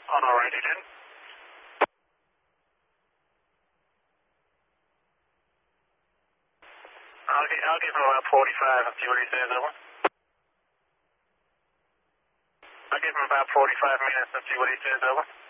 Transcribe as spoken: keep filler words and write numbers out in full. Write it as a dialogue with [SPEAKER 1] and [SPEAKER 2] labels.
[SPEAKER 1] On our right again. I'll, give, I'll give him about forty-five and see what he says, over. I'll give him about forty-five minutes and see what he says, over.